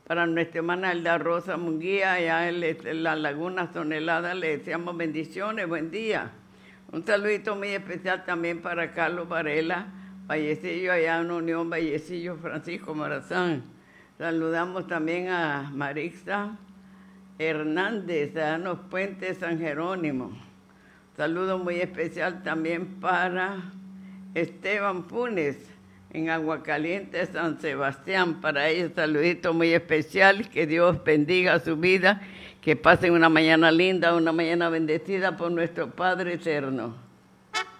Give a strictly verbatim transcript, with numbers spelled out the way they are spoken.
Para nuestra hermana Elda Rosa Munguía, allá en la Laguna Tonelada, le deseamos bendiciones, buen día. Un saludito muy especial también para Carlos Varela, Vallecillo, allá en Unión Vallecillo, Francisco Morazán. Saludamos también a Marisa Hernández, allá en los Puentes San Jerónimo. Saludo muy especial también para Esteban Funes, en Aguacaliente, San Sebastián. Para ellos, saludito muy especial. Que Dios bendiga su vida. Que pasen una mañana linda, una mañana bendecida por nuestro Padre Eterno.